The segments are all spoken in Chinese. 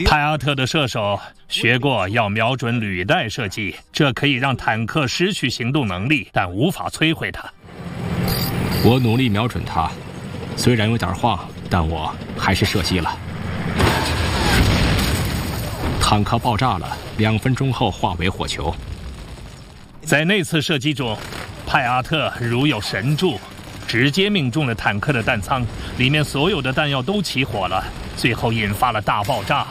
派阿特的射手学过要瞄准履带射击，这可以让坦克失去行动能力，但无法摧毁它。 我努力瞄准它，虽然有点晃，但我还是射击了。坦克爆炸了，2分钟后化为火球。 在那次射击中，派阿特如有神助，直接命中了坦克的弹仓，里面所有的弹药都起火了，最后引发了大爆炸。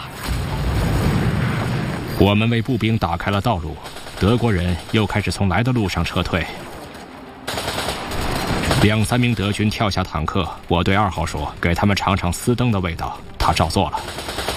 我们为步兵打开了道路，德国人又开始从来的路上撤退。2、3名德军跳下坦克，我对2号说：“给他们尝尝斯登的味道。”他照做了。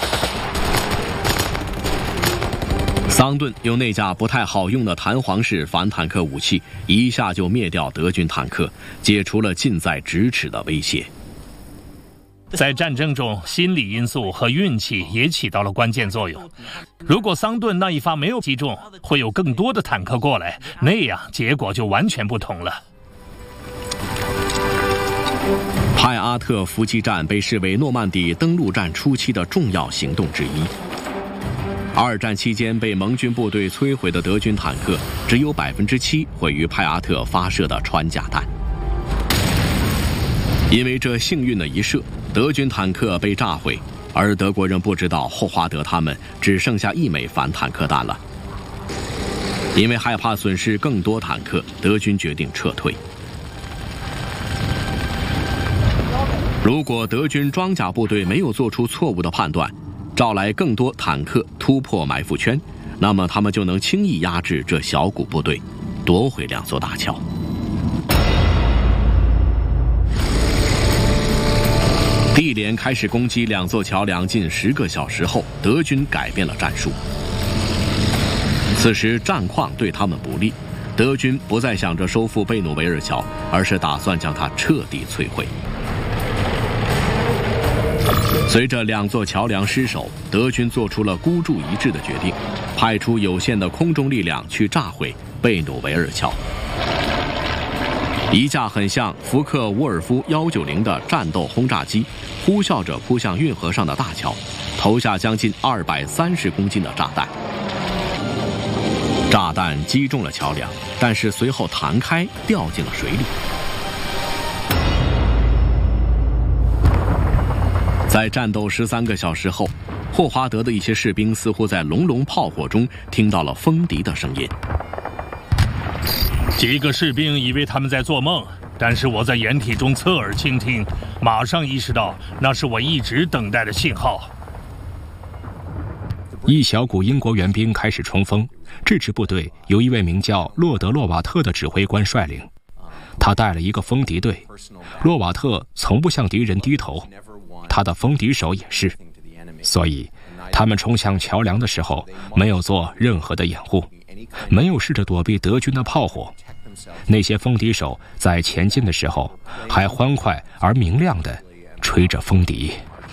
桑顿用那架不太好用的弹簧式反坦克武器，一下就灭掉德军坦克，解除了近在咫尺的威胁。 在战争中，心理因素和运气也起到了关键作用。如果桑顿那一发没有击中，会有更多的坦克过来，那样结果就完全不同了。 派阿特伏击战被视为诺曼底登陆战初期的重要行动之一。2战期间被盟军部队摧毁的德军坦克，只有7%毁于派阿特发射的穿甲弹。因为这幸运的一射，德军坦克被炸毁，而德国人不知道霍华德他们只剩下1枚反坦克弹了。因为害怕损失更多坦克，德军决定撤退。如果德军装甲部队没有做出错误的判断，召来更多坦克突破埋伏圈，那么他们就能轻易压制这小股部队，夺回2座大桥。地连开始攻击2座桥梁近10个小时后，德军改变了战术。此时战况对他们不利，德军不再想着收复贝努维尔桥，而是打算将它彻底摧毁。随着2座桥梁失守，德军做出了孤注一掷的决定，派出有限的空中力量去炸毁贝努维尔桥。一架很像福克沃尔夫190的战斗轰炸机，呼啸着扑向运河上的大桥，投下将近230公斤的炸弹。炸弹击中了桥梁，但是随后弹开，掉进了水里。在战斗13个小时后，霍华德的一些士兵似乎在隆隆炮火中听到了风笛的声音。 几个士兵以为他们在做梦，但是我在掩体中侧耳倾听，马上意识到那是我一直等待的信号。 一小股英国援兵开始冲锋，这支部队由一位名叫洛德洛瓦特的指挥官率领，他带了一个风笛队。洛瓦特从不向敌人低头，他的风笛手也是，所以他们冲向桥梁的时候没有做任何的掩护，没有试着躲避德军的炮火。那些风笛手在前进的时候还欢快而明亮地吹着风笛。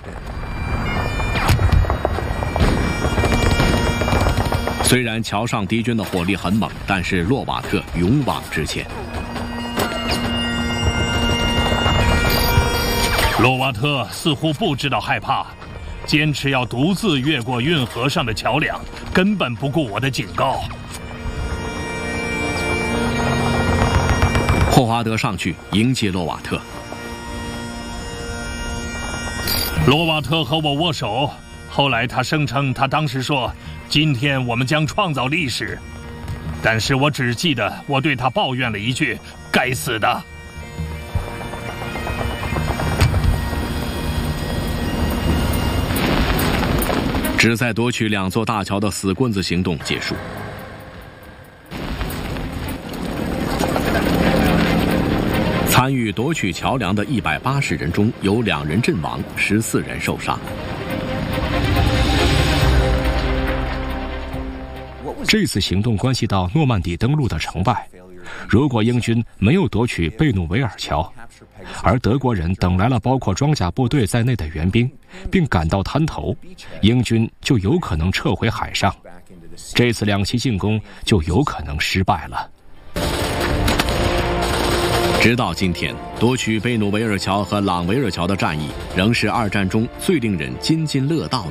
虽然桥上敌军的火力很猛，但是洛瓦特勇往直前。 洛瓦特似乎不知道害怕，坚持要独自越过运河上的桥梁，根本不顾我的警告。 霍华德上去迎接洛瓦特。 洛瓦特和我握手，后来他声称他当时说：“今天我们将创造历史。”但是我只记得我对他抱怨了一句：“该死的！” 旨在夺取2座大桥的死棍子行动结束。参与夺取桥梁的180人中，有2人阵亡，14人受伤。 这次行动关系到诺曼底登陆的成败。如果英军没有夺取贝努维尔桥，而德国人等来了包括装甲部队在内的援兵，并赶到滩头，英军就有可能撤回海上，这次2栖进攻就有可能失败了。 直到今天，夺取贝努维尔桥和朗维尔桥的战役仍是2战中最令人津津乐道的